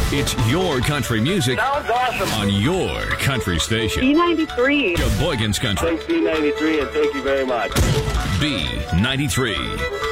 It's your country music. Sounds awesome. On your country station. B93. Sheboygan's Country. Thanks, B93, and thank you very much. B93.